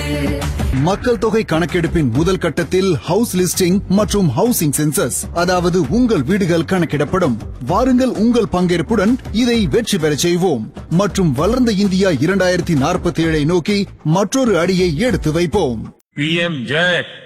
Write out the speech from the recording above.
மக்கள் தொகை கணக்கெடுப்பின் முதல் கட்டத்தில் ஹவுஸ் லிஸ்டிங் மற்றும் ஹவுசிங் சென்சஸ், அதாவது உங்கள் வீடுகள் கணக்கிடப்படும். வாருங்கள், உங்கள் பங்கேற்புடன் இதை வெற்றி பெறச் செய்வோம் மற்றும் வளர்ந்த இந்தியா 2047 நோக்கி மற்றொரு அடியை எடுத்து வைப்போம். PM जय